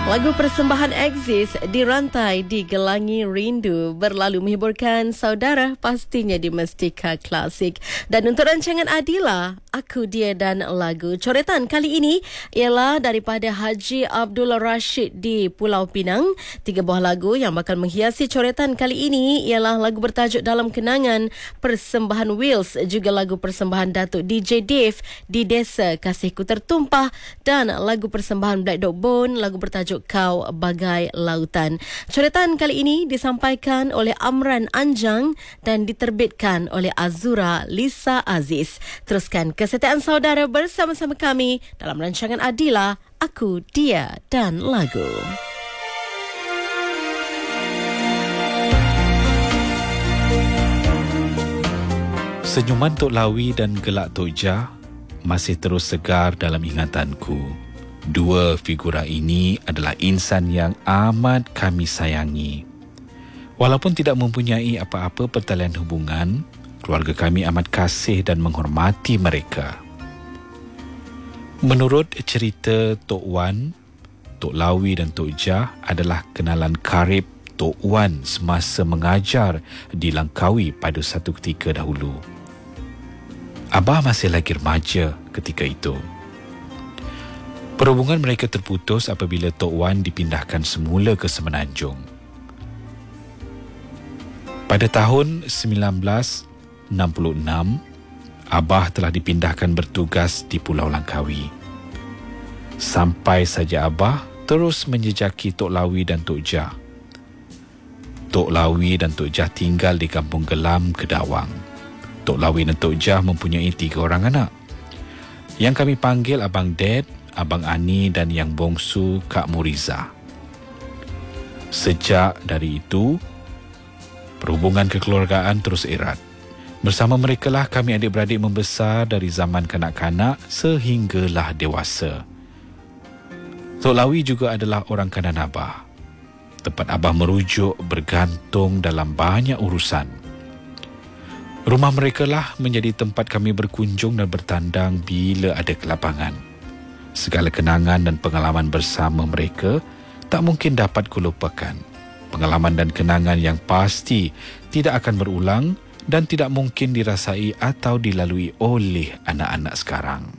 Lagu persembahan Exist dirantai di Gelangi Rindu berlalu menghiburkan saudara pastinya di Mestika Klasik. Dan untuk rancangan Adila, Aku, Dia dan Lagu. Coretan kali ini ialah daripada Haji Abdul Rashid di Pulau Pinang. 3 buah lagu yang bakal menghiasi coretan kali ini ialah lagu bertajuk Dalam Kenangan, persembahan Wills, juga lagu persembahan Datuk DJ Dave di Desa Kasihku Tertumpah, dan lagu persembahan Black Dog Bone, lagu bertajuk Kau Bagai Lautan. Coretan kali ini disampaikan oleh Amran Anjang dan diterbitkan oleh Azura Lisa Aziz. Teruskan kesetiaan saudara bersama-sama kami dalam rancangan Adila, Aku, Dia dan Lagu. Senyuman Tok Lawi dan gelak Tok Jah masih terus segar dalam ingatanku. Dua figura ini adalah insan yang amat kami sayangi. Walaupun tidak mempunyai apa-apa pertalian hubungan, keluarga kami amat kasih dan menghormati mereka. Menurut cerita Tok Wan, Tok Lawi dan Tok Jah adalah kenalan karib Tok Wan semasa mengajar di Langkawi pada satu ketika dahulu. Abah masih lagi remaja ketika itu. Perhubungan mereka terputus apabila Tok Wan dipindahkan semula ke Semenanjung. Pada tahun 1966, Abah telah dipindahkan bertugas di Pulau Langkawi. Sampai saja Abah terus menjejaki Tok Lawi dan Tok Jah. Tok Lawi dan Tok Jah tinggal di Kampung Gelam, Kedawang. Tok Lawi dan Tok Jah mempunyai 3 orang anak, yang kami panggil Abang Dad, Abang Ani dan yang bongsu Kak Muriza. Sejak dari itu, perhubungan kekeluargaan terus erat. Bersama merekalah kami adik-beradik membesar dari zaman kanak-kanak sehinggalah dewasa. Tok Lawi juga adalah orang kanan Abah. Tempat Abah merujuk bergantung dalam banyak urusan. Rumah merekalah menjadi tempat kami berkunjung dan bertandang bila ada kelapangan. Segala kenangan dan pengalaman bersama mereka tak mungkin dapat kulupakan. Pengalaman dan kenangan yang pasti tidak akan berulang dan tidak mungkin dirasai atau dilalui oleh anak-anak sekarang.